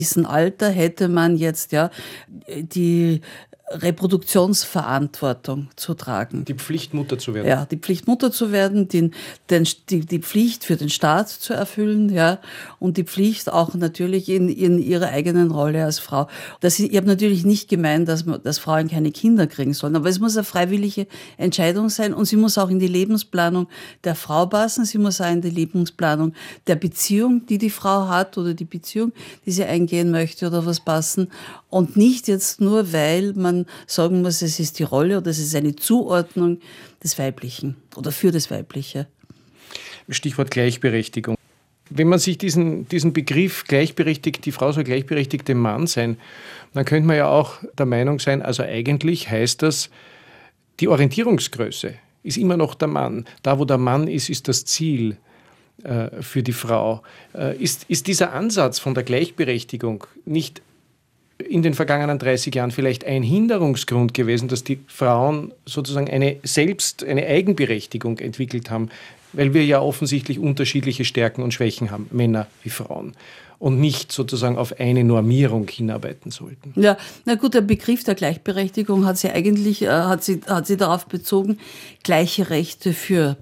diesem Alter hätte man jetzt ja die Reproduktionsverantwortung zu tragen. Die Pflicht, Mutter zu werden. Ja, die Pflicht, Mutter zu werden, die Pflicht für den Staat zu erfüllen, ja, und die Pflicht auch natürlich in ihrer eigenen Rolle als Frau. Ich habe natürlich nicht gemeint, dass Frauen keine Kinder kriegen sollen, aber es muss eine freiwillige Entscheidung sein und sie muss auch in die Lebensplanung der Frau passen, sie muss auch in die Lebensplanung der Beziehung, die Frau hat oder die Beziehung, die sie eingehen möchte oder was passen und nicht jetzt nur, weil man sagen muss, es ist die Rolle oder es ist eine Zuordnung des Weiblichen oder für das Weibliche. Stichwort Gleichberechtigung. Wenn man sich diesen Begriff gleichberechtigt, die Frau soll gleichberechtigt dem Mann sein, dann könnte man ja auch der Meinung sein, also eigentlich heißt das, die Orientierungsgröße ist immer noch der Mann. Da, wo der Mann ist, ist das Ziel für die Frau. Ist dieser Ansatz von der Gleichberechtigung nicht in den vergangenen 30 Jahren vielleicht ein Hinderungsgrund gewesen, dass die Frauen sozusagen eine Eigenberechtigung entwickelt haben, weil wir ja offensichtlich unterschiedliche Stärken und Schwächen haben, Männer wie Frauen, und nicht sozusagen auf eine Normierung hinarbeiten sollten? Ja, na gut, der Begriff der Gleichberechtigung hat sie eigentlich hat sie darauf bezogen, gleiche Rechte für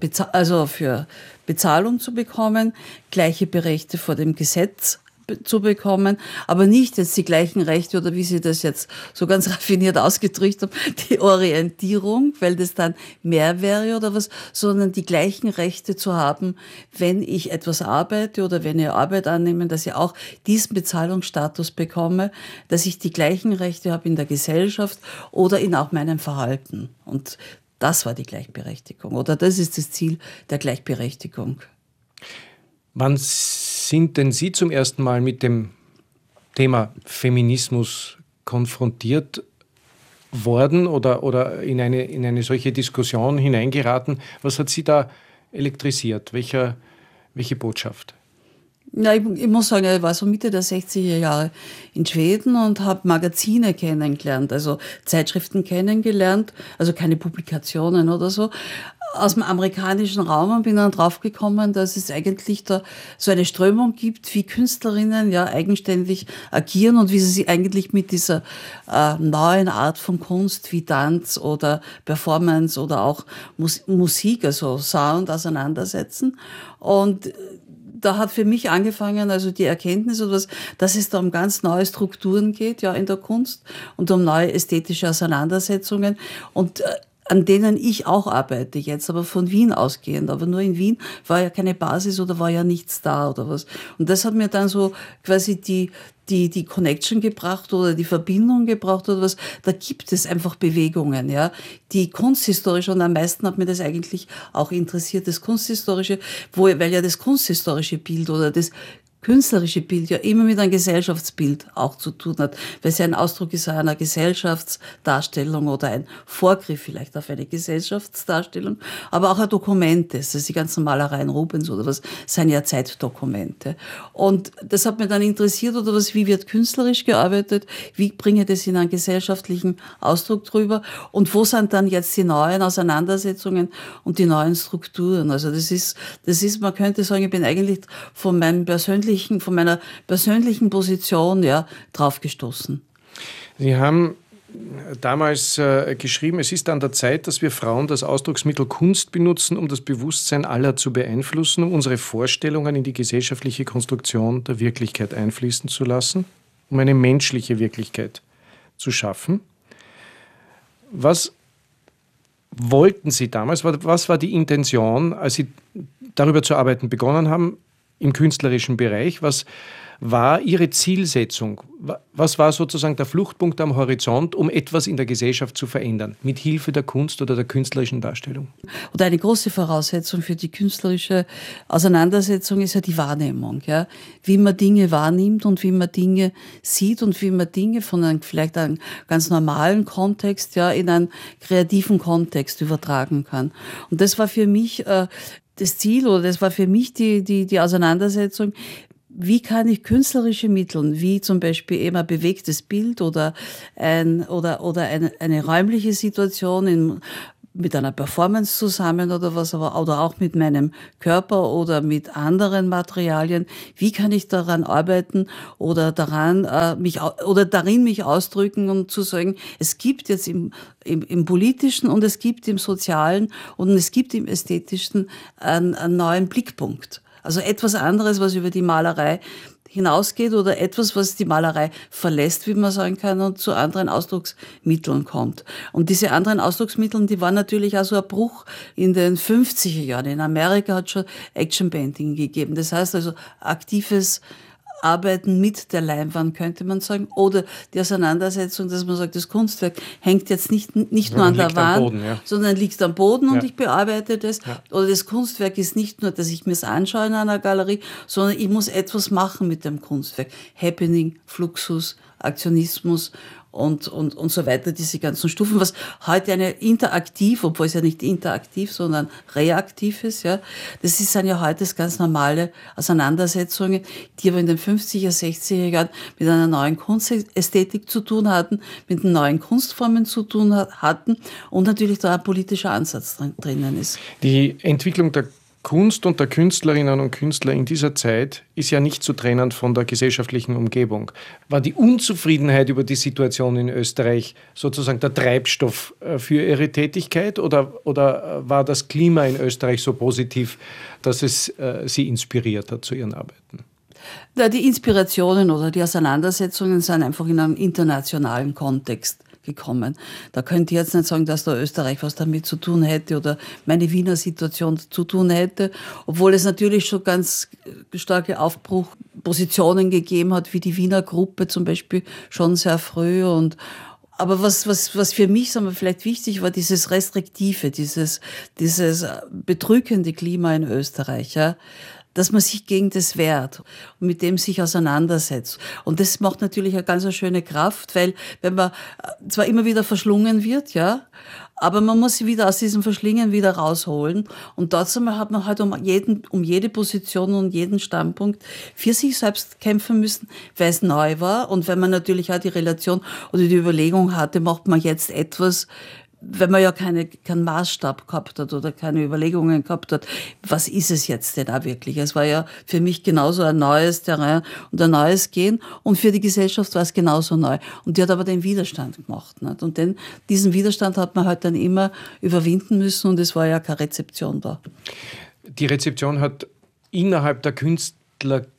Bezahlung zu bekommen, gleiche Rechte vor dem Gesetz zu bekommen, aber nicht jetzt die gleichen Rechte oder wie Sie das jetzt so ganz raffiniert ausgedrückt haben, die Orientierung, weil das dann mehr wäre oder was, sondern die gleichen Rechte zu haben, wenn ich etwas arbeite oder wenn ich Arbeit annehme, dass ich auch diesen Bezahlungsstatus bekomme, dass ich die gleichen Rechte habe in der Gesellschaft oder in auch meinem Verhalten. Und das war die Gleichberechtigung oder das ist das Ziel der Gleichberechtigung. Wann sind denn Sie zum ersten Mal mit dem Thema Feminismus konfrontiert worden oder in eine solche Diskussion hineingeraten? Was hat Sie da elektrisiert? Welche Botschaft? Ja, ich muss sagen, ich war so Mitte der 60er Jahre in Schweden und habe Magazine kennengelernt, also Zeitschriften kennengelernt, also keine Publikationen oder so, aus dem amerikanischen Raum und bin dann draufgekommen, dass es eigentlich da so eine Strömung gibt, wie Künstlerinnen ja eigenständig agieren und wie sie sich eigentlich mit dieser neuen Art von Kunst wie Tanz oder Performance oder auch Musik, also Sound auseinandersetzen. Und da hat für mich angefangen, also die Erkenntnis oder was, dass es da um ganz neue Strukturen geht, ja, in der Kunst und um neue ästhetische Auseinandersetzungen und an denen ich auch arbeite jetzt, aber von Wien ausgehend. Aber nur in Wien war ja keine Basis oder war ja nichts da oder was. Und das hat mir dann so quasi die Connection gebracht oder die Verbindung gebracht oder was. Da gibt es einfach Bewegungen, ja. Die kunsthistorische, und am meisten hat mir das eigentlich auch interessiert, das kunsthistorische, weil ja das kunsthistorische Bild oder das künstlerische Bild ja immer mit einem Gesellschaftsbild auch zu tun hat, weil es ja ein Ausdruck ist einer Gesellschaftsdarstellung oder ein Vorgriff vielleicht auf eine Gesellschaftsdarstellung, aber auch ein Dokument ist. Also die ganzen Malereien Rubens oder was sind ja Zeitdokumente. Und das hat mir dann interessiert oder was, wie wird künstlerisch gearbeitet, wie bringe ich das in einen gesellschaftlichen Ausdruck drüber und wo sind dann jetzt die neuen Auseinandersetzungen und die neuen Strukturen. Also das ist, man könnte sagen, ich bin eigentlich von meiner persönlichen Position ja draufgestoßen. Sie haben damals geschrieben, es ist an der Zeit, dass wir Frauen das Ausdrucksmittel Kunst benutzen, um das Bewusstsein aller zu beeinflussen, um unsere Vorstellungen in die gesellschaftliche Konstruktion der Wirklichkeit einfließen zu lassen, um eine menschliche Wirklichkeit zu schaffen. Was wollten Sie damals? Was war die Intention, als Sie darüber zu arbeiten begonnen haben? Im künstlerischen Bereich. Was war Ihre Zielsetzung? Was war sozusagen der Fluchtpunkt am Horizont, um etwas in der Gesellschaft zu verändern, mit Hilfe der Kunst oder der künstlerischen Darstellung? Oder eine große Voraussetzung für die künstlerische Auseinandersetzung ist ja die Wahrnehmung. Ja? Wie man Dinge wahrnimmt und wie man Dinge sieht und wie man Dinge von einem vielleicht einem ganz normalen Kontext ja, in einen kreativen Kontext übertragen kann. Und das war für mich das Ziel oder das war für mich die Auseinandersetzung, wie kann ich künstlerische Mittel, wie zum Beispiel eben ein bewegtes Bild oder eine räumliche Situation mit einer Performance zusammen oder was, aber oder auch mit meinem Körper oder mit anderen Materialien. Wie kann ich daran arbeiten oder darin mich ausdrücken und zu sagen, es gibt jetzt im Politischen und es gibt im Sozialen und es gibt im Ästhetischen einen neuen Blickpunkt. Also etwas anderes, was über die Malerei hinausgeht oder etwas, was die Malerei verlässt, wie man sagen kann, und zu anderen Ausdrucksmitteln kommt. Und diese anderen Ausdrucksmittel, die waren natürlich auch so ein Bruch in den 50er Jahren. In Amerika hat es schon Action Painting gegeben. Das heißt also aktives Arbeiten mit der Leinwand, könnte man sagen, oder die Auseinandersetzung, dass man sagt, das Kunstwerk hängt jetzt nicht nur an der Wand, Boden, ja, sondern liegt am Boden und ja, ich bearbeite das. Ja. Oder das Kunstwerk ist nicht nur, dass ich mir es anschaue in einer Galerie, sondern ich muss etwas machen mit dem Kunstwerk. Happening, Fluxus, Aktionismus und so weiter, diese ganzen Stufen, was heute eine interaktiv, obwohl es ja nicht interaktiv, sondern reaktiv ist, ja. Sind ja heute ganz normale Auseinandersetzungen, die aber in den 50er, 60er Jahren mit einer neuen Kunstästhetik zu tun hatten, mit neuen Kunstformen zu tun hatten und natürlich da ein politischer Ansatz drinnen ist. Die Entwicklung der Kunst und der Künstlerinnen und Künstler in dieser Zeit ist ja nicht zu trennen von der gesellschaftlichen Umgebung. War die Unzufriedenheit über die Situation in Österreich sozusagen der Treibstoff für Ihre Tätigkeit oder war das Klima in Österreich so positiv, dass es Sie inspiriert hat zu Ihren Arbeiten? Die Inspirationen oder die Auseinandersetzungen sind einfach in einem internationalen Kontext gekommen. Da könnte ich jetzt nicht sagen, dass da Österreich was damit zu tun hätte oder meine Wiener Situation zu tun hätte, obwohl es natürlich schon ganz starke Aufbruchpositionen gegeben hat, wie die Wiener Gruppe zum Beispiel schon sehr früh. Aber was für mich, sagen wir, vielleicht wichtig war, dieses Restriktive, dieses bedrückende Klima in Österreich, ja, dass man sich gegen das wehrt und mit dem sich auseinandersetzt. Und das macht natürlich eine ganz schöne Kraft, weil wenn man zwar immer wieder verschlungen wird, ja, aber man muss sich wieder aus diesem Verschlingen wieder rausholen. Und trotzdem hat man halt um jede Position und jeden Standpunkt für sich selbst kämpfen müssen, weil es neu war. Und wenn man natürlich auch die Relation oder die Überlegung hatte, macht man jetzt etwas, wenn man ja keinen Maßstab gehabt hat oder keine Überlegungen gehabt hat, was ist es jetzt denn auch wirklich? Es war ja für mich genauso ein neues Terrain und ein neues Gehen und für die Gesellschaft war es genauso neu. Und die hat aber den Widerstand gemacht. Nicht? Und diesen Widerstand hat man halt dann immer überwinden müssen und es war ja keine Rezeption da. Die Rezeption hat innerhalb der Künstlergemeinde,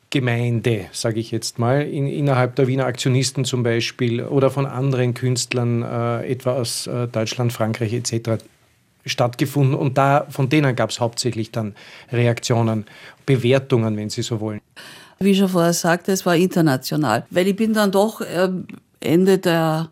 sage ich jetzt mal, innerhalb der Wiener Aktionisten zum Beispiel oder von anderen Künstlern, etwa aus Deutschland, Frankreich etc., stattgefunden. Und von denen gab es hauptsächlich dann Reaktionen, Bewertungen, wenn Sie so wollen. Wie ich schon vorher sagte, es war international, weil ich bin dann doch Ende der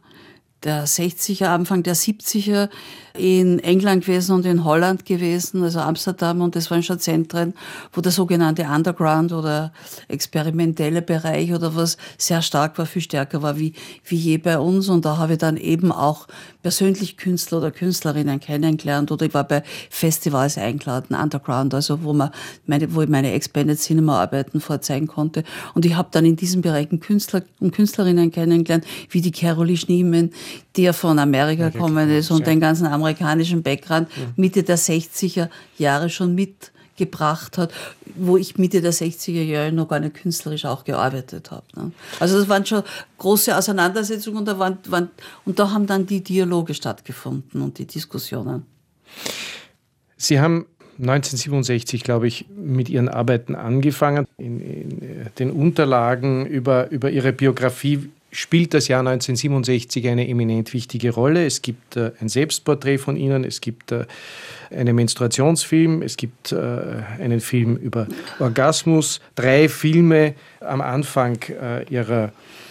60er, Anfang der 70er in England gewesen und in Holland gewesen, also Amsterdam, und das waren schon Zentren, wo der sogenannte Underground oder experimentelle Bereich oder was sehr stark war, viel stärker war wie je bei uns. Und da habe ich dann eben auch persönlich Künstler oder Künstlerinnen kennengelernt oder ich war bei Festivals eingeladen, Underground, also wo ich meine Expanded Cinema Arbeiten vorzeigen konnte. Und ich habe dann in diesen Bereichen Künstler und Künstlerinnen kennengelernt, wie die Caroline Schneemann, die ja von Amerika gekommen ist und den ganzen amerikanischen Background Mitte der 60er Jahre schon mitgebracht hat, wo ich Mitte der 60er Jahre noch gar nicht künstlerisch auch gearbeitet habe. Ne? Also das waren schon große Auseinandersetzungen und da haben dann die Dialoge stattgefunden und die Diskussionen. Sie haben 1967, glaube ich, mit Ihren Arbeiten angefangen. In den Unterlagen über Ihre Biografie spielt das Jahr 1967 eine eminent wichtige Rolle. Es gibt ein Selbstporträt von Ihnen, es gibt einen Menstruationsfilm, es gibt einen Film über Orgasmus, 3 Filme am Anfang Ihrer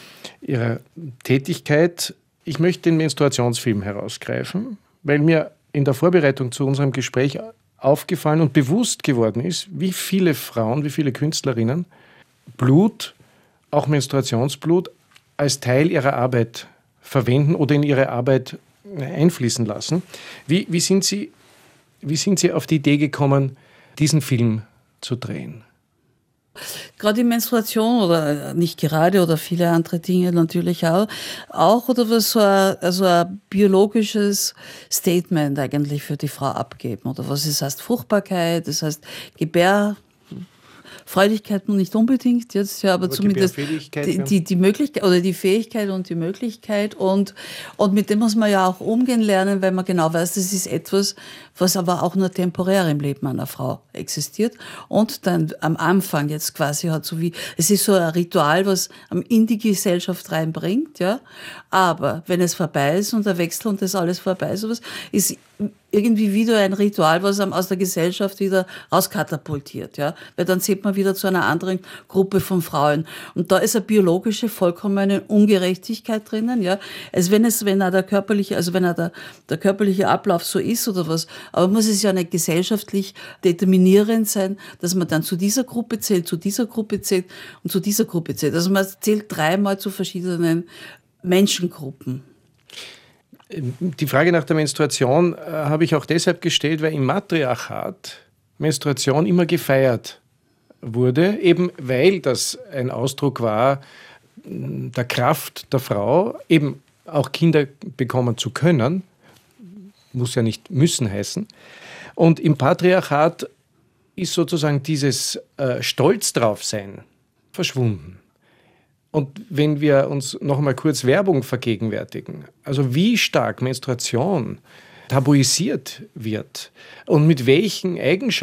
Tätigkeit. Ich möchte den Menstruationsfilm herausgreifen, weil mir in der Vorbereitung zu unserem Gespräch aufgefallen und bewusst geworden ist, wie viele Frauen, wie viele Künstlerinnen Blut, auch Menstruationsblut, als Teil ihrer Arbeit verwenden oder in ihre Arbeit einfließen lassen. Wie sind Sie auf die Idee gekommen, diesen Film zu drehen? Gerade die Menstruation oder nicht gerade oder viele andere Dinge natürlich auch oder was also ein biologisches Statement eigentlich für die Frau abgeben oder was es heißt Fruchtbarkeit, das heißt Freudigkeit nun nicht unbedingt jetzt, ja, aber zumindest die Möglichkeit oder die Fähigkeit und die Möglichkeit und mit dem muss man ja auch umgehen lernen, weil man genau weiß, das ist etwas, was aber auch nur temporär im Leben einer Frau existiert und dann am Anfang jetzt quasi hat so wie, es ist so ein Ritual, was in die Gesellschaft reinbringt, ja, aber wenn es vorbei ist und der Wechsel und das alles vorbei ist, sowas, ist irgendwie wieder ein Ritual, was einem aus der Gesellschaft wieder rauskatapultiert, ja, weil dann sieht man wieder zu einer anderen Gruppe von Frauen. Und da ist eine biologische vollkommene Ungerechtigkeit drinnen, ja. Also wenn auch der körperliche, also wenn auch der körperliche Ablauf so ist oder was, aber muss es ja nicht gesellschaftlich determinierend sein, dass man dann zu dieser Gruppe zählt, zu dieser Gruppe zählt und zu dieser Gruppe zählt. Also man zählt dreimal zu verschiedenen Menschengruppen. Die Frage nach der Menstruation habe ich auch deshalb gestellt, weil im Matriarchat Menstruation immer gefeiert wurde, eben weil das ein Ausdruck war der Kraft der Frau, eben auch Kinder bekommen zu können, muss ja nicht müssen heißen. Und im Patriarchat ist sozusagen dieses Stolz drauf sein verschwunden. Und wenn wir uns noch einmal kurz Werbung vergegenwärtigen, also wie stark Menstruation tabuisiert wird und mit welchen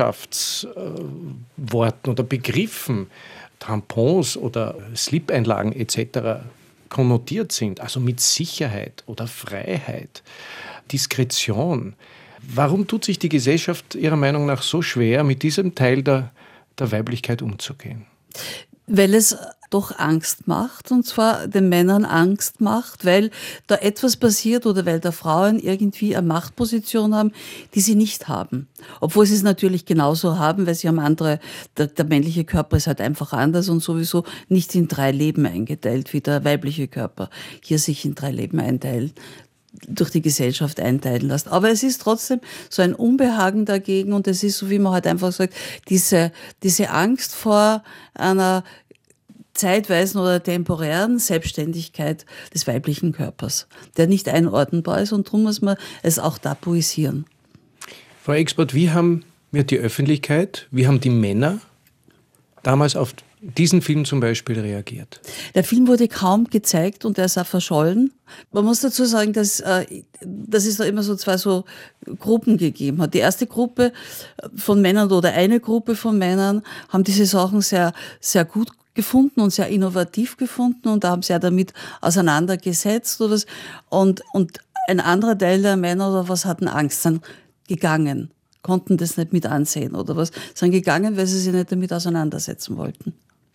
Eigenschaftsworten oder Begriffen Tampons oder Slip-Einlagen etc. konnotiert sind, also mit Sicherheit oder Freiheit, Diskretion. Warum tut sich die Gesellschaft Ihrer Meinung nach so schwer, mit diesem Teil der Weiblichkeit umzugehen? Weil es doch Angst macht, und zwar den Männern Angst macht, weil da etwas passiert oder weil da Frauen irgendwie eine Machtposition haben, die sie nicht haben. Obwohl sie es natürlich genauso haben, weil sie haben andere, der männliche Körper ist halt einfach anders und sowieso nicht in 3 Leben eingeteilt, wie der weibliche Körper hier sich in 3 Leben einteilt, durch die Gesellschaft einteilen lässt. Aber es ist trotzdem so ein Unbehagen dagegen und es ist so, wie man halt einfach sagt, diese Angst vor einer zeitweisen oder temporären Selbstständigkeit des weiblichen Körpers, der nicht einordnbar ist und darum muss man es auch tabuisieren. Frau Expert, wie haben wir die Öffentlichkeit, wie haben die Männer damals auf diesen Film zum Beispiel reagiert? Der Film wurde kaum gezeigt und er ist auch verschollen. Man muss dazu sagen, dass es da immer so 2 so Gruppen gegeben hat. Die erste Gruppe von Männern oder eine Gruppe von Männern haben diese Sachen sehr, sehr gut gefunden und sehr innovativ gefunden und da haben sie ja damit auseinandergesetzt oder was. Und ein anderer Teil der Männer oder was hatten Angst, sind gegangen, konnten das nicht mit ansehen oder was, sind gegangen, weil sie sich nicht damit auseinandersetzen wollten.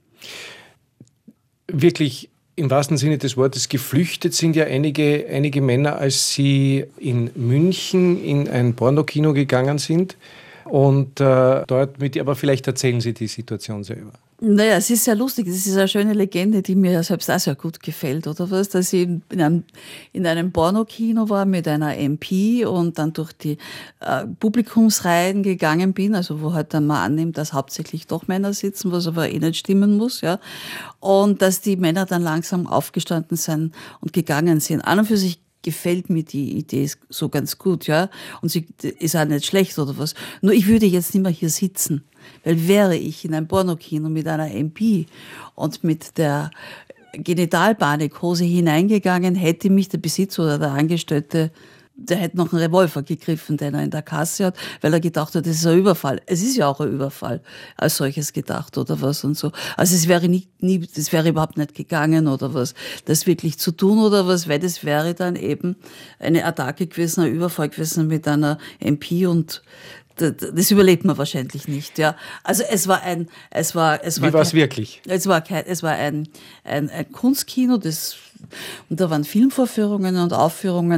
Wirklich im wahrsten Sinne des Wortes geflüchtet sind ja einige Männer, als sie in München in ein Pornokino gegangen sind und dort aber vielleicht erzählen Sie die Situation selber. Naja, es ist sehr lustig. Das ist eine schöne Legende, die mir selbst auch sehr gut gefällt, oder was? Dass ich in einem Pornokino war mit einer MP und dann durch die Publikumsreihen gegangen bin, also wo halt dann man annimmt, dass hauptsächlich doch Männer sitzen, was aber eh nicht stimmen muss, ja. Und dass die Männer dann langsam aufgestanden sind und gegangen sind. An und für sich gefällt mir die Idee so ganz gut, ja. Und sie ist auch nicht schlecht oder was. Nur ich würde jetzt nicht mehr hier sitzen. Weil wäre ich in ein Pornokino mit einer MP und mit der Genitalpanikhose hineingegangen, hätte mich der Besitzer oder der Angestellte, der hätte noch einen Revolver gegriffen, den er in der Kasse hat, weil er gedacht hat, das ist ein Überfall. Es ist ja auch ein Überfall als solches gedacht oder was und so. Also es wäre das wäre überhaupt nicht gegangen oder was, das wirklich zu tun oder was, weil das wäre dann eben eine Attacke gewesen, ein Überfall gewesen mit einer MP und das überlebt man wahrscheinlich nicht, ja. Also es war Wie war es wirklich? Es war ein Kunstkino, und da waren Filmvorführungen und Aufführungen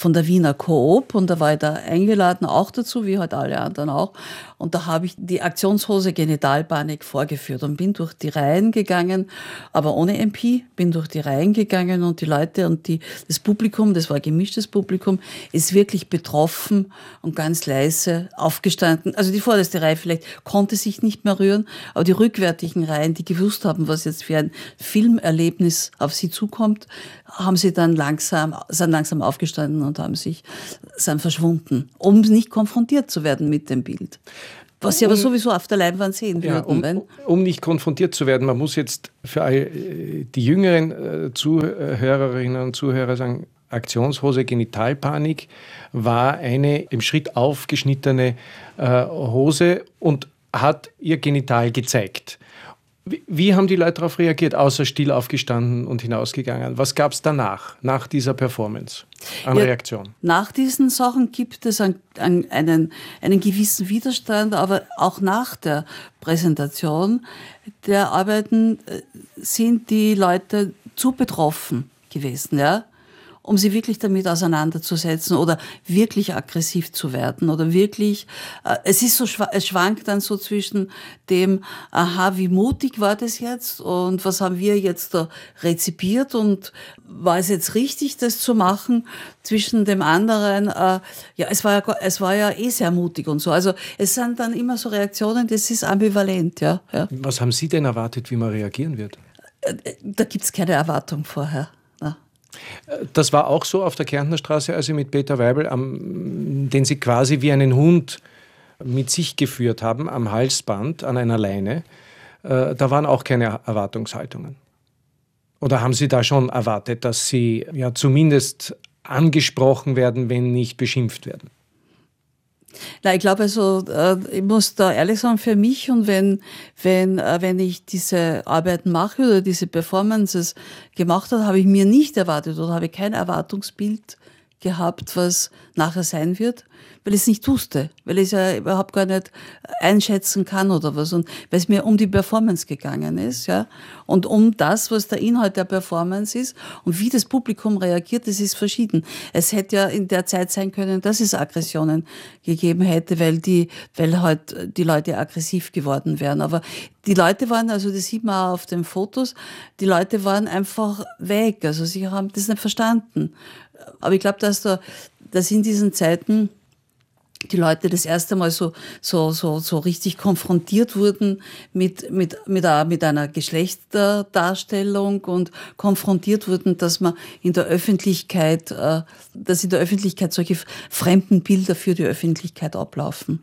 von der Wiener Coop und da war ich da eingeladen, auch dazu, wie halt alle anderen auch. Und da habe ich die Aktionshose Genitalpanik vorgeführt und bin durch die Reihen gegangen, aber ohne MP, bin durch die Reihen gegangen und die Leute und das Publikum, das war ein gemischtes Publikum, ist wirklich betroffen und ganz leise aufgestanden. Also die vorderste Reihe vielleicht konnte sich nicht mehr rühren, aber die rückwärtigen Reihen, die gewusst haben, was jetzt für ein Filmerlebnis auf sie zukommt, sind langsam aufgestanden und sind verschwunden, um nicht konfrontiert zu werden mit dem Bild. Was Sie aber sowieso auf der Leinwand sehen würden. Ja, um nicht konfrontiert zu werden, man muss jetzt für all die jüngeren Zuhörerinnen und Zuhörer sagen, Aktionshose Genitalpanik war eine im Schritt aufgeschnittene Hose und hat ihr Genital gezeigt. Wie haben die Leute darauf reagiert, außer still aufgestanden und hinausgegangen? Was gab es danach, nach dieser Performance an Reaktion? Nach diesen Sachen gibt es einen gewissen Widerstand, aber auch nach der Präsentation der Arbeiten sind die Leute zu betroffen gewesen, ja, um sie wirklich damit auseinanderzusetzen oder wirklich aggressiv zu werden oder wirklich, es schwankt dann so zwischen dem, aha, wie mutig war das jetzt und was haben wir jetzt da rezipiert und war es jetzt richtig, das zu machen, zwischen dem anderen, es war ja eh sehr mutig und so. Also es sind dann immer so Reaktionen, das ist ambivalent, ja. Was haben Sie denn erwartet, wie man reagieren wird? Da gibt's keine Erwartung vorher. Das war auch so auf der Kärntner Straße, als Sie mit Peter Weibel, den Sie quasi wie einen Hund mit sich geführt haben, am Halsband, an einer Leine. Da waren auch keine Erwartungshaltungen. Oder haben Sie da schon erwartet, dass Sie ja zumindest angesprochen werden, wenn nicht beschimpft werden? Na, ich glaube, also, ich muss da ehrlich sagen, für mich und wenn ich diese Arbeiten mache oder diese Performances gemacht habe, habe ich mir nicht erwartet oder habe kein Erwartungsbild gehabt, was nachher sein wird, weil ich es nicht wusste, weil ich es ja überhaupt gar nicht einschätzen kann oder was und weil es mir um die Performance gegangen ist, ja, und um das, was der Inhalt der Performance ist und wie das Publikum reagiert, das ist verschieden. Es hätte ja in der Zeit sein können, dass es Aggressionen gegeben hätte, weil halt die Leute aggressiv geworden wären, aber die Leute waren, also das sieht man auch auf den Fotos, die Leute waren einfach weg, also sie haben das nicht verstanden. Aber ich glaube, dass in diesen Zeiten die Leute das erste Mal so richtig konfrontiert wurden mit einer Geschlechterdarstellung und konfrontiert wurden, dass in der Öffentlichkeit solche fremden Bilder für die Öffentlichkeit ablaufen.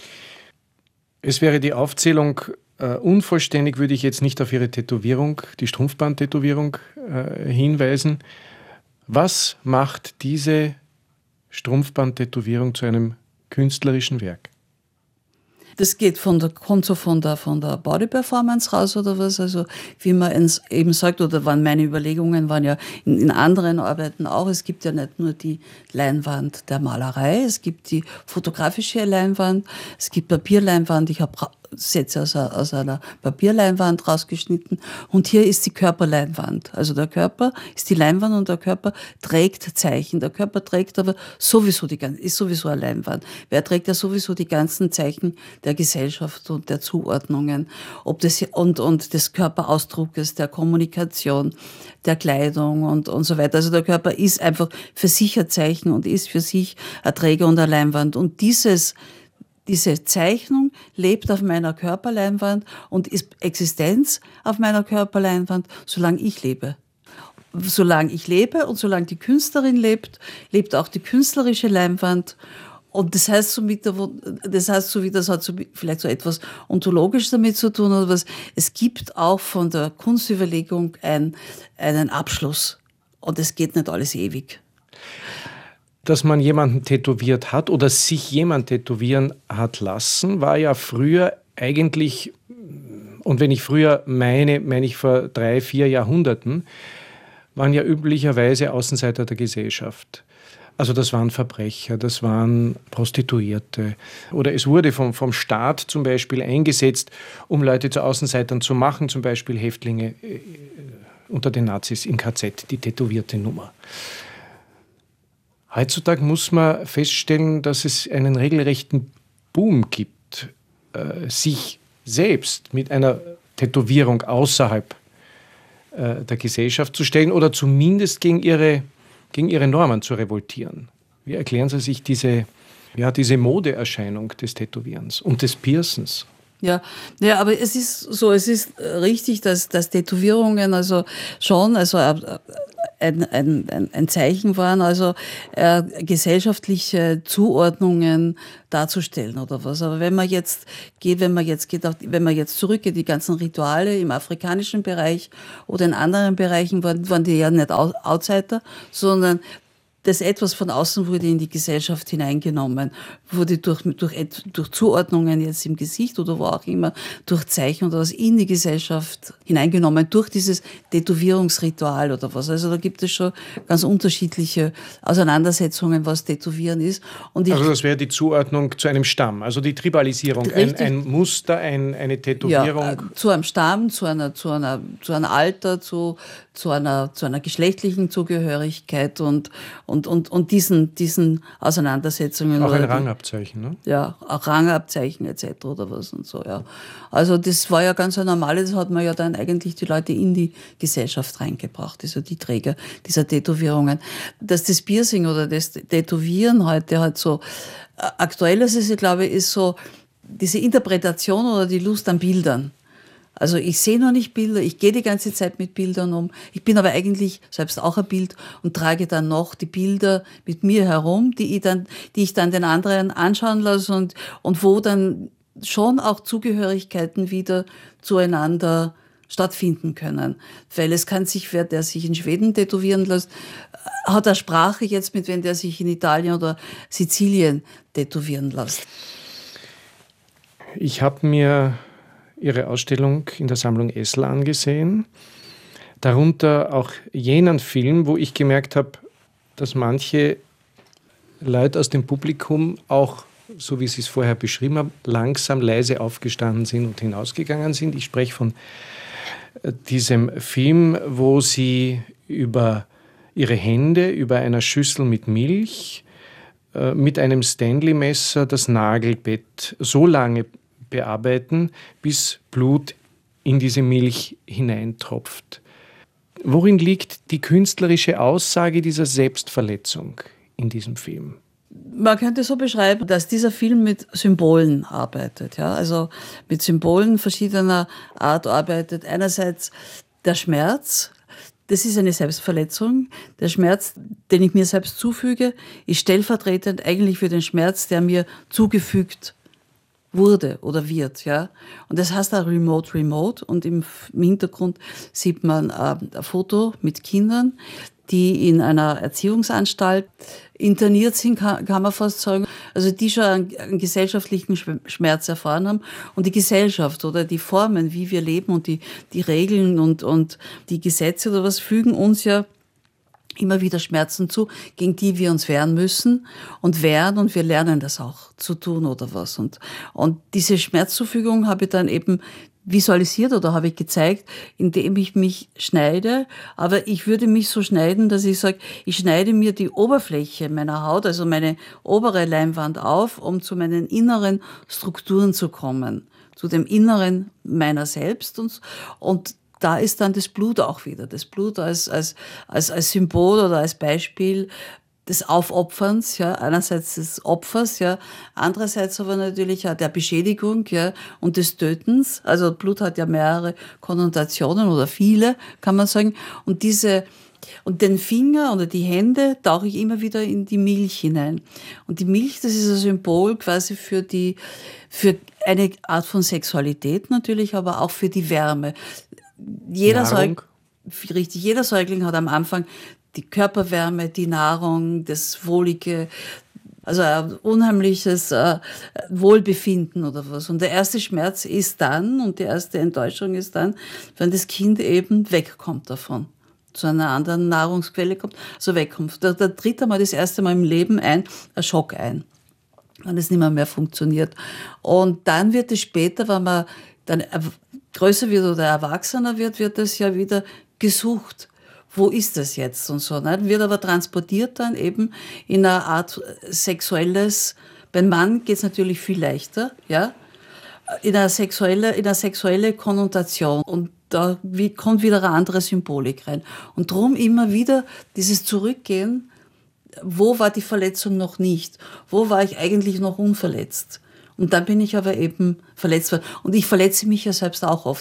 Es wäre die Aufzählung unvollständig, würde ich jetzt nicht auf Ihre Tätowierung, die Strumpfband-Tätowierung, hinweisen. Was macht diese Strumpfband-Tätowierung zu einem künstlerischen Werk? Das kommt so von der Body-Performance raus oder was, also wie man eben sagt, oder meine Überlegungen waren ja in anderen Arbeiten auch, es gibt ja nicht nur die Leinwand der Malerei, es gibt die fotografische Leinwand, es gibt Papierleinwand, ich habe Sätze aus einer Papierleinwand rausgeschnitten und hier ist die Körperleinwand. Also der Körper ist die Leinwand und der Körper trägt Zeichen. Der Körper trägt aber ist sowieso eine Leinwand. Wer trägt ja sowieso die ganzen Zeichen der Gesellschaft und der Zuordnungen, und des Körperausdruckes, der Kommunikation, der Kleidung und so weiter. Also der Körper ist einfach für sich ein Zeichen und ist für sich ein Träger und eine Leinwand. Und diese Zeichnung lebt auf meiner Körperleinwand und ist Existenz auf meiner Körperleinwand, solange ich lebe. Solange ich lebe und solange die Künstlerin lebt, lebt auch die künstlerische Leinwand. Und das heißt, das hat vielleicht so etwas ontologisch damit zu tun oder was. Es gibt auch von der Kunstüberlegung einen Abschluss. Und es geht nicht alles ewig. Dass man jemanden tätowiert hat oder sich jemand tätowieren hat lassen, war ja früher eigentlich, und wenn ich früher meine ich vor 3-4 Jahrhunderten, waren ja üblicherweise Außenseiter der Gesellschaft. Also das waren Verbrecher, das waren Prostituierte. Oder es wurde vom Staat zum Beispiel eingesetzt, um Leute zu Außenseitern zu machen, zum Beispiel Häftlinge unter den Nazis im KZ, die tätowierte Nummer. Heutzutage muss man feststellen, dass es einen regelrechten Boom gibt, sich selbst mit einer Tätowierung außerhalb der Gesellschaft zu stellen oder zumindest gegen ihre Normen zu revoltieren. Wie erklären Sie sich diese Modeerscheinung des Tätowierens und des Piercens? Ja, aber es ist richtig, dass Tätowierungen also schon ein Zeichen waren, also gesellschaftliche Zuordnungen darzustellen oder was. Aber wenn man jetzt zurückgeht, die ganzen Rituale im afrikanischen Bereich oder in anderen Bereichen waren die ja nicht Outsider, sondern das etwas von außen wurde in die Gesellschaft hineingenommen, wurde durch Zuordnungen jetzt im Gesicht oder wo auch immer, durch Zeichen oder was in die Gesellschaft hineingenommen, durch dieses Tätowierungsritual oder was. Also da gibt es schon ganz unterschiedliche Auseinandersetzungen, was Tätowieren ist. Also das wäre die Zuordnung zu einem Stamm, also die Tribalisierung, ein Muster, eine Tätowierung. Ja, zu einem Stamm, zu einem Alter, zu einer geschlechtlichen Zugehörigkeit und diesen Auseinandersetzungen. Auch ein Rangabzeichen, ne? Ja, auch Rangabzeichen etc. oder was und so, ja. Also das war ja ganz ein normales, das hat man ja dann eigentlich die Leute in die Gesellschaft reingebracht, also die Träger dieser Tätowierungen. Dass das Piercing oder das Tätowieren heute halt so aktuell ist, ich glaube, ist so diese Interpretation oder die Lust an Bildern. Also ich sehe noch nicht Bilder, ich gehe die ganze Zeit mit Bildern um. Ich bin aber eigentlich selbst auch ein Bild und trage dann noch die Bilder mit mir herum, die ich dann den anderen anschauen lasse und wo dann schon auch Zugehörigkeiten wieder zueinander stattfinden können. Weil es kann sich, wer der sich in Schweden tätowieren lässt, hat eine Sprache jetzt mit wenn der sich in Italien oder Sizilien tätowieren lässt. Ich habe mir Ihre Ausstellung in der Sammlung Essl angesehen. Darunter auch jenen Film, wo ich gemerkt habe, dass manche Leute aus dem Publikum auch, so wie Sie es vorher beschrieben haben, langsam leise aufgestanden sind und hinausgegangen sind. Ich spreche von diesem Film, wo Sie über Ihre Hände, über einer Schüssel mit Milch, mit einem Stanley-Messer das Nagelbett so lange bearbeiten, bis Blut in diese Milch hineintropft. Worin liegt die künstlerische Aussage dieser Selbstverletzung in diesem Film? Man könnte so beschreiben, dass dieser Film mit Symbolen arbeitet, ja, also mit Symbolen verschiedener Art arbeitet. Einerseits der Schmerz, das ist eine Selbstverletzung. Der Schmerz, den ich mir selbst zufüge, ist stellvertretend eigentlich für den Schmerz, der mir zugefügt wurde oder wird, ja. Und das heißt auch Remote. Und im Hintergrund sieht man ein Foto mit Kindern, die in einer Erziehungsanstalt interniert sind, kann man fast sagen. Also die schon einen gesellschaftlichen Schmerz erfahren haben. Und die Gesellschaft oder die Formen, wie wir leben und die Regeln und die Gesetze oder was fügen uns ja immer wieder Schmerzen zu, gegen die wir uns wehren müssen und wir lernen das auch zu tun oder was. Und diese Schmerzzufügung habe ich dann eben visualisiert oder habe ich gezeigt, indem ich mich schneide, aber ich würde mich so schneiden, dass ich sage, ich schneide mir die Oberfläche meiner Haut, also meine obere Leinwand auf, um zu meinen inneren Strukturen zu kommen, zu dem Inneren meiner selbst und da ist dann das Blut auch wieder. Das Blut als Symbol oder als Beispiel des Aufopferns, ja, einerseits des Opfers, ja, andererseits aber natürlich auch der Beschädigung, ja, und des Tötens. Also Blut hat ja mehrere Konnotationen oder viele, kann man sagen. Und den Finger oder die Hände tauche ich immer wieder in die Milch hinein. Und die Milch, das ist ein Symbol quasi für eine Art von Sexualität natürlich, aber auch für die Wärme. Jeder Säugling hat am Anfang die Körperwärme, die Nahrung, das wohlige, also ein unheimliches Wohlbefinden oder was. Und der erste Schmerz ist dann und die erste Enttäuschung ist dann, wenn das Kind eben wegkommt davon, zu einer anderen Nahrungsquelle kommt, so wegkommt. Da tritt einmal das erste Mal im Leben ein Schock ein, wenn es nicht mehr funktioniert. Und dann wird es später, wenn man dann größer wird oder erwachsener wird, wird das ja wieder gesucht. wo ist das jetzt und so. Nicht? Wird aber transportiert dann eben in einer Art sexuelles, beim Mann geht es natürlich viel leichter, ja, in eine sexuelle Konnotation. Und da kommt wieder eine andere Symbolik rein. Und darum immer wieder dieses Zurückgehen, wo war die Verletzung noch nicht? Wo war ich eigentlich noch unverletzt? Und dann bin ich aber eben verletzt worden. Und ich verletze mich ja selbst auch oft.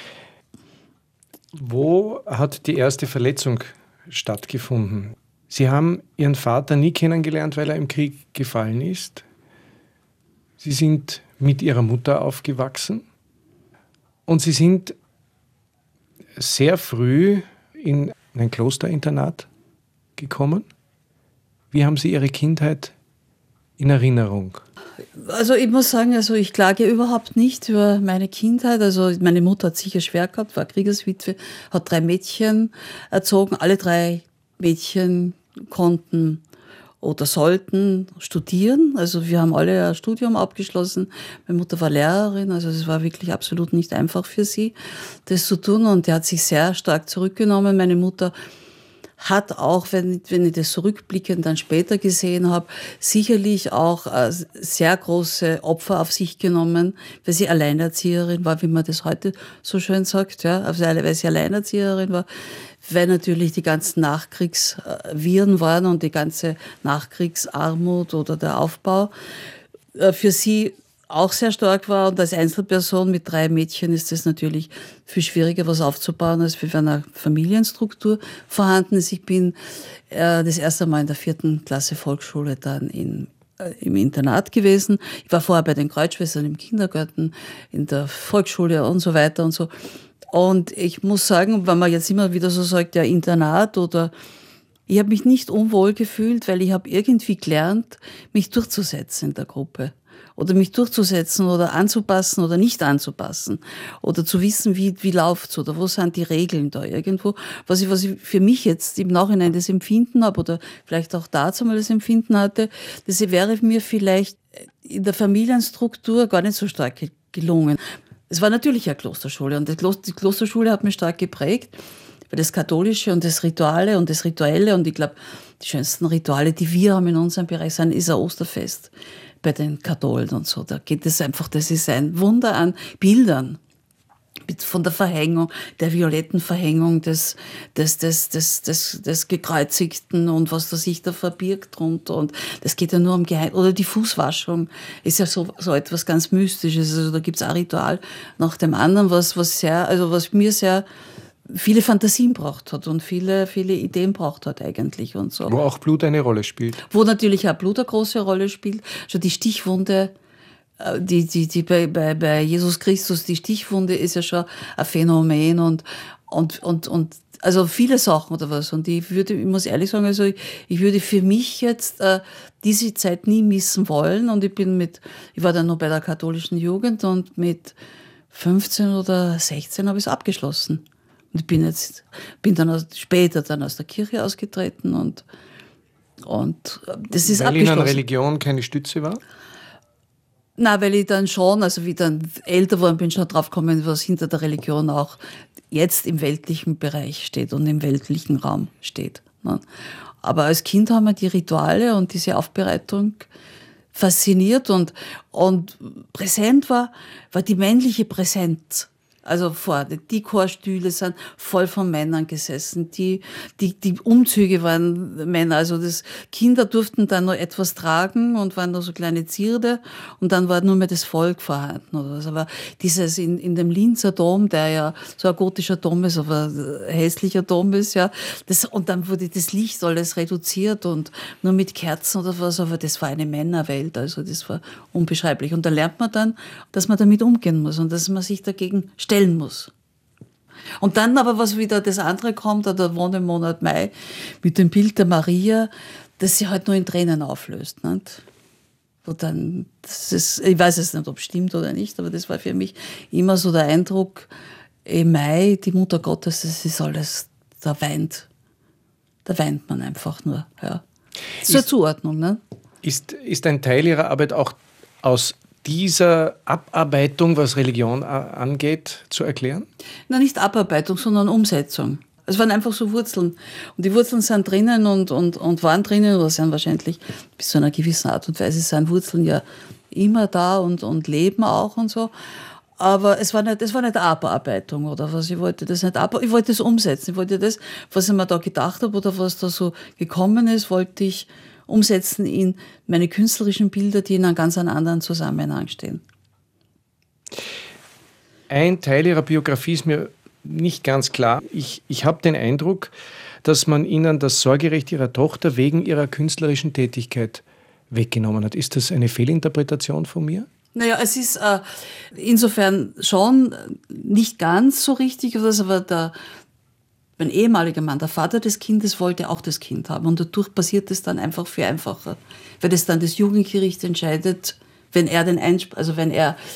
Wo hat die erste Verletzung stattgefunden? Sie haben Ihren Vater nie kennengelernt, weil er im Krieg gefallen ist. Sie sind mit Ihrer Mutter aufgewachsen. Und Sie sind sehr früh in ein Klosterinternat gekommen. Wie haben Sie Ihre Kindheit in Erinnerung? Also ich muss sagen, ich klage überhaupt nicht über meine Kindheit. Also meine Mutter hat sicher schwer gehabt, war Kriegerswitwe, hat 3 Mädchen erzogen. Alle 3 Mädchen konnten oder sollten studieren. Also wir haben alle ein Studium abgeschlossen. Meine Mutter war Lehrerin, also es war wirklich absolut nicht einfach für sie, das zu tun. Und die hat sich sehr stark zurückgenommen. Meine Mutter hat auch, wenn ich das zurückblickend dann später gesehen habe, sicherlich auch sehr große Opfer auf sich genommen, weil sie Alleinerzieherin war, wie man das heute so schön sagt, ja, also weil sie Alleinerzieherin war, weil natürlich die ganzen Nachkriegsviren waren und die ganze Nachkriegsarmut oder der Aufbau für sie auch sehr stark war. Und als Einzelperson mit 3 Mädchen ist es natürlich viel schwieriger, was aufzubauen, als wenn eine Familienstruktur vorhanden ist. Ich bin das erste Mal in der 4. Klasse Volksschule dann im Internat gewesen. Ich war vorher bei den Kreuzschwestern im Kindergarten, in der Volksschule und so weiter und so. Und ich muss sagen, wenn man jetzt immer wieder so sagt, ja, Internat oder ich habe mich nicht unwohl gefühlt, weil ich habe irgendwie gelernt, mich durchzusetzen in der Gruppe. Oder mich durchzusetzen oder anzupassen oder nicht anzupassen. Oder zu wissen, wie läuft's oder wo sind die Regeln da irgendwo. Was ich für mich jetzt im Nachhinein das Empfinden habe oder vielleicht auch dazu mal das Empfinden hatte, das wäre mir vielleicht in der Familienstruktur gar nicht so stark gelungen. Es war natürlich eine Klosterschule und die Klosterschule hat mich stark geprägt, weil das Katholische und das Rituale und das Rituelle und ich glaube, die schönsten Rituale, die wir haben in unserem Bereich, sind, ist ein Osterfest bei den Katholen und so. Da geht es einfach, das ist ein Wunder an Bildern. Von der Verhängung, der violetten Verhängung des Gekreuzigten und was da sich da verbirgt drunter. Und das geht ja nur um Geheim. Oder die Fußwaschung ist ja so etwas ganz Mystisches. Also da gibt's ein Ritual nach dem anderen, was mir sehr viele Fantasien braucht hat und viele Ideen braucht hat eigentlich und so. Wo auch Blut eine Rolle spielt. Wo natürlich auch Blut eine große Rolle spielt. Also die Stichwunde, die bei Jesus Christus, die Stichwunde ist ja schon ein Phänomen und also viele Sachen oder was. Und ich muss ehrlich sagen, also ich würde für mich jetzt diese Zeit nie missen wollen. Und ich war dann noch bei der katholischen Jugend und mit 15 oder 16 habe ich es abgeschlossen. Und ich bin dann später aus der Kirche ausgetreten und das ist weil abgeschlossen. Ihnen Religion keine Stütze war? Na, weil ich dann schon, also wie ich dann älter geworden bin, schon drauf gekommen, was hinter der Religion auch jetzt im weltlichen Bereich steht und im weltlichen Raum steht. Ne? Aber als Kind haben wir die Rituale und diese Aufbereitung fasziniert und präsent war die männliche Präsenz. Also vorne, die Chorstühle sind voll von Männern gesessen, die Umzüge waren Männer, also Kinder durften dann noch etwas tragen und waren nur so kleine Zierde und dann war nur mehr das Volk vorhanden oder was. Aber dieses in dem Linzer Dom, der ja so ein gotischer Dom ist, aber ein hässlicher Dom ist, ja, und dann wurde das Licht alles reduziert und nur mit Kerzen oder was, aber das war eine Männerwelt, also das war unbeschreiblich. Und da lernt man dann, dass man damit umgehen muss und dass man sich dagegen stellen muss. Und dann aber, was wieder das andere kommt, der Wonnemonat Mai mit dem Bild der Maria, das sie halt nur in Tränen auflöst. Nicht? Wo dann, ich weiß jetzt nicht, ob es stimmt oder nicht, aber das war für mich immer so der Eindruck, im Mai, die Mutter Gottes, das ist alles, da weint man einfach nur. Ja. Zur Zuordnung. Ne? Ist ein Teil Ihrer Arbeit auch aus dieser Abarbeitung, was Religion angeht, zu erklären? Na, nicht Abarbeitung, sondern Umsetzung. Es waren einfach so Wurzeln. Und die Wurzeln sind drinnen und waren drinnen oder sind wahrscheinlich bis zu einer gewissen Art und Weise sind Wurzeln ja immer da und leben auch und so. Aber es war nicht Abarbeitung oder was. Ich wollte das nicht ich wollte das umsetzen. Ich wollte das, was ich mir da gedacht habe oder was da so gekommen ist, wollte ich umsetzen in meine künstlerischen Bilder, die in einem ganz anderen Zusammenhang stehen. Ein Teil Ihrer Biografie ist mir nicht ganz klar. Ich habe den Eindruck, dass man Ihnen das Sorgerecht Ihrer Tochter wegen Ihrer künstlerischen Tätigkeit weggenommen hat. Ist das eine Fehlinterpretation von mir? Naja, es ist insofern schon nicht ganz so richtig, aber mein ehemaliger Mann, der Vater des Kindes, wollte auch das Kind haben. Und dadurch passiert es dann einfach viel einfacher. Weil das dann das Jugendgericht entscheidet, wenn er